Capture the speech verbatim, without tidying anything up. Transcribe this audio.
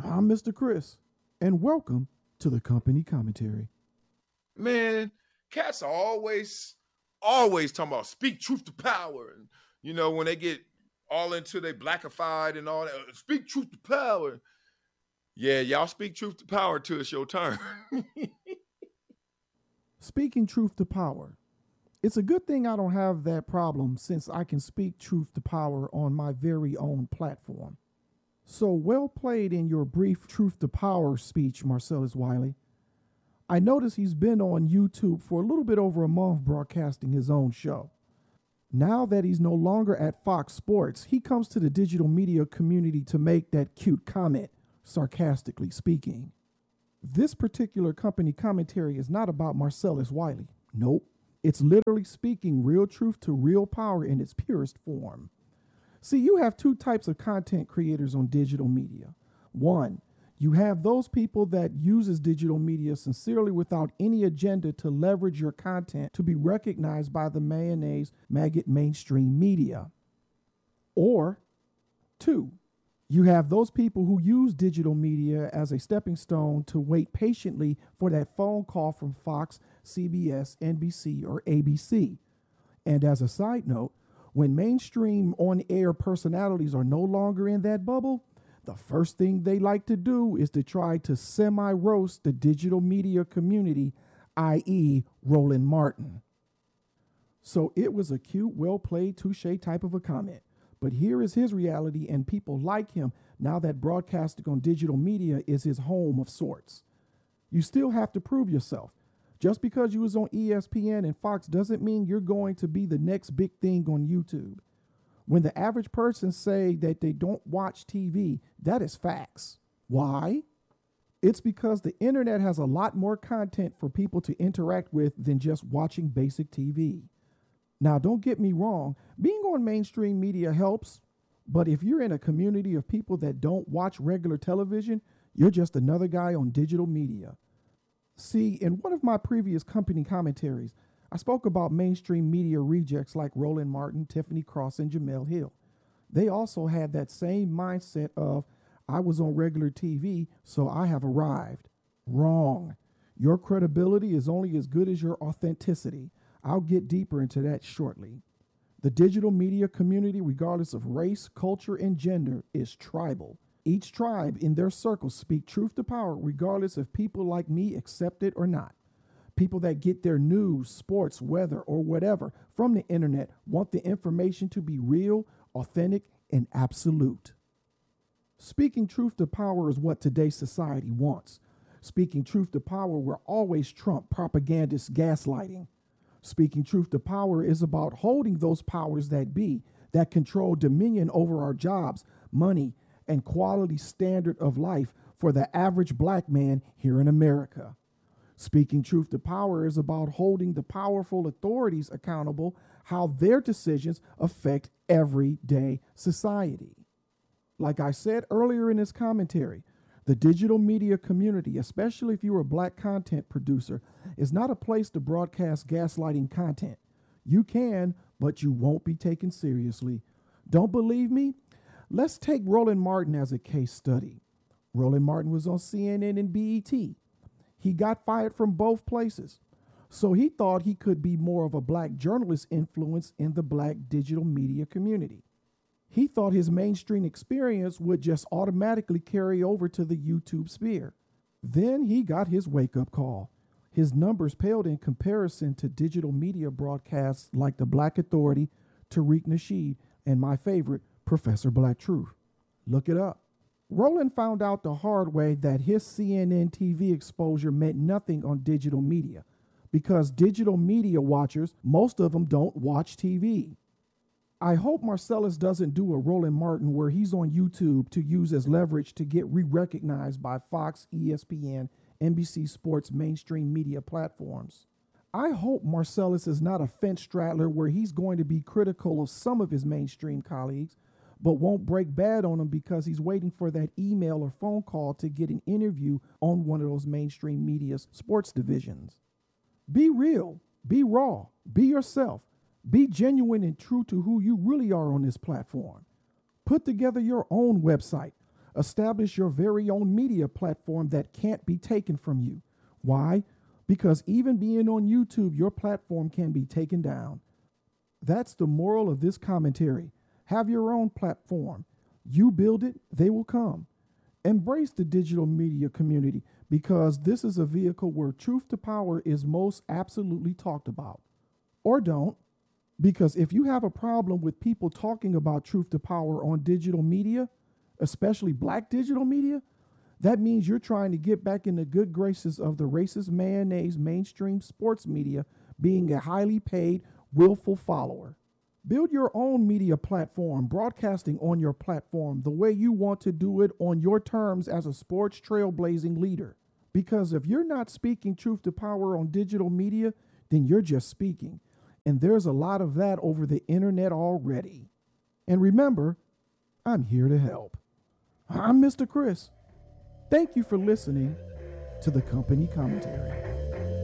I'm Mister Chris, and welcome to the Company Commentary. Man, cats are always, always talking about speak truth to power. And, you know, when they get all into they blackified and all that, speak truth to power. Yeah, y'all speak truth to power till it's your turn. Speaking truth to power. It's a good thing I don't have that problem since I can speak truth to power on my very own platform. So well played in your brief truth to power speech, Marcellus Wiley. I notice he's been on YouTube for a little bit over a month broadcasting his own show. Now that he's no longer at Fox Sports, he comes to the digital media community to make that cute comment, sarcastically speaking. This particular company commentary is not about Marcellus Wiley. Nope. It's literally speaking real truth to real power in its purest form. See, you have two types of content creators on digital media. One, you have those people that uses digital media sincerely without any agenda to leverage your content to be recognized by the mayonnaise maggot mainstream media. Or two, you have those people who use digital media as a stepping stone to wait patiently for that phone call from Fox, C B S, N B C, or A B C. And as a side note, when mainstream on-air personalities are no longer in that bubble, the first thing they like to do is to try to semi-roast the digital media community, that is. Roland Martin. So it was a cute, well-played, touche type of a comment. But here is his reality, and people like him now that broadcasting on digital media is his home of sorts. You still have to prove yourself. Just because you was on E S P N and Fox doesn't mean you're going to be the next big thing on YouTube. When the average person say that they don't watch T V, that is facts. Why? It's because the internet has a lot more content for people to interact with than just watching basic T V. Now, don't get me wrong, being on mainstream media helps, but if you're in a community of people that don't watch regular television, you're just another guy on digital media. See, in one of my previous company commentaries, I spoke about mainstream media rejects like Roland Martin, Tiffany Cross, and Jemele Hill. They also had that same mindset of, I was on regular T V, so I have arrived. Wrong. Your credibility is only as good as your authenticity. I'll get deeper into that shortly. The digital media community, regardless of race, culture, and gender, is tribal. Each tribe in their circles speak truth to power, regardless if people like me accept it or not. People that get their news, sports, weather, or whatever from the internet want the information to be real, authentic, and absolute. Speaking truth to power is what today's society wants. Speaking truth to power will always trump propagandist gaslighting. Speaking truth to power is about holding those powers that be, that control dominion over our jobs, money, and quality standard of life for the average black man here in America. Speaking truth to power is about holding the powerful authorities accountable, how their decisions affect everyday society. Like I said earlier in this commentary, the digital media community, especially if you're a black content producer, is not a place to broadcast gaslighting content. You can, but you won't be taken seriously. Don't believe me? Let's take Roland Martin as a case study. Roland Martin was on C N N and B E T. He got fired from both places. So he thought he could be more of a black journalist influence in the black digital media community. He thought his mainstream experience would just automatically carry over to the YouTube sphere. Then he got his wake-up call. His numbers paled in comparison to digital media broadcasts like The Black Authority, Tariq Nasheed, and my favorite, Professor Black Truth. Look it up. Roland found out the hard way that his C N N T V exposure meant nothing on digital media because digital media watchers, most of them don't watch T V. I hope Marcellus doesn't do a Roland Martin where he's on YouTube to use as leverage to get re-recognized by Fox, E S P N, N B C Sports mainstream media platforms. I hope Marcellus is not a fence straddler where he's going to be critical of some of his mainstream colleagues, but won't break bad on them because he's waiting for that email or phone call to get an interview on one of those mainstream media's sports divisions. Be real, be raw, be yourself, be genuine and true to who you really are on this platform. Put together your own website. Establish your very own media platform that can't be taken from you. Why? Because even being on YouTube, your platform can be taken down. That's the moral of this commentary. Have your own platform. You build it, they will come. Embrace the digital media community because this is a vehicle where truth to power is most absolutely talked about. Or don't, because if you have a problem with people talking about truth to power on digital media, especially black digital media, that means you're trying to get back in the good graces of the racist mayonnaise mainstream sports media being a highly paid, willful follower. Build your own media platform, broadcasting on your platform the way you want to do it on your terms as a sports trailblazing leader. Because if you're not speaking truth to power on digital media, then you're just speaking. And there's a lot of that over the internet already. And remember, I'm here to help. I'm Mister Chris. Thank you for listening to the Company Commentary.